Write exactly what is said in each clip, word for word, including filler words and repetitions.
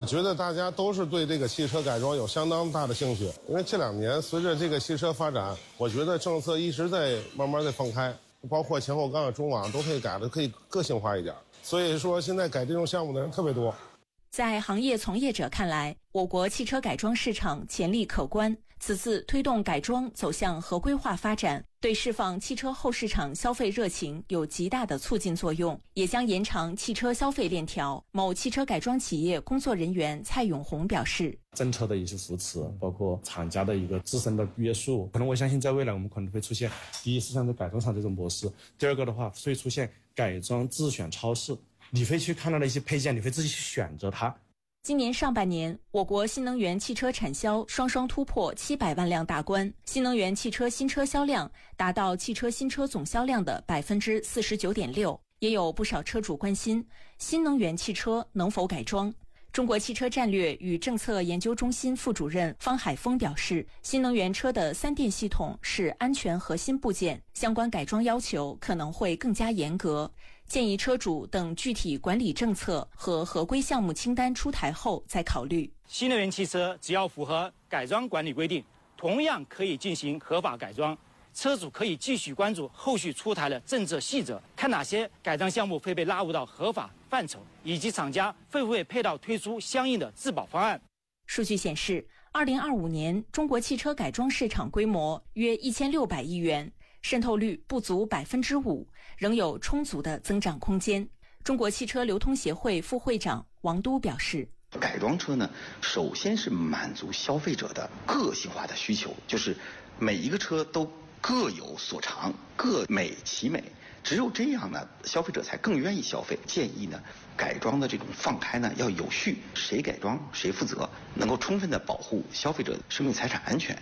觉得大家都是对这个汽车改装有相当大的兴趣，因为这两年随着这个汽车发展，我觉得政策一直在慢慢的放开，包括前后杠、中网都可以改的可以个性化一点，所以说现在改这种项目的人特别多。 在行业从业者看来，我国汽车改装市场潜力可观，此次推动改装走向合规化发展，对释放汽车后市场消费热情有极大的促进作用，也将延长汽车消费链条。某汽车改装企业工作人员蔡永红表示， 政策的一些扶持，包括厂家的一个自身的约束，可能我相信在未来我们可能会出现，第一是像在改装厂这种模式，第二个的话会出现改装自选超市，你会去看到的一些配件，你会自己去选择它。 今年上半年，我国新能源汽车产销双双突破七百万辆大关，新能源汽车新车销量达到汽车新车总销量的 百分之四十九点六。 也有不少车主关心新能源汽车能否改装。中国汽车战略与政策研究中心副主任方海峰表示，新能源车的三电系统是安全核心部件，相关改装要求可能会更加严格，建议车主等具体管理政策和合规项目清单出台后再考虑。 新能源汽车只要符合改装管理规定，同样可以进行合法改装。车主可以继续关注后续出台的政策细则，看哪些改装项目会被纳入到合法范畴，以及厂家会不会配套推出相应的质保方案。 数据显示，二零二五年中国汽车改装市场规模约一千六百亿元，渗透率不足百分之五，仍有充足的增长空间。中国汽车流通协会副会长王都表示， 改装车呢，首先是满足消费者的个性化的需求，就是每一个车都各有所长，各美其美，只有这样呢，消费者才更愿意消费。建议呢，改装的这种放开呢要有序，谁改装谁负责，能够充分的保护消费者的生命财产安全。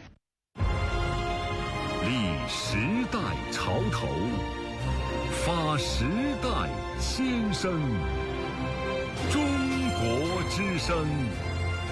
立时代潮头，发时代先声，中国之声。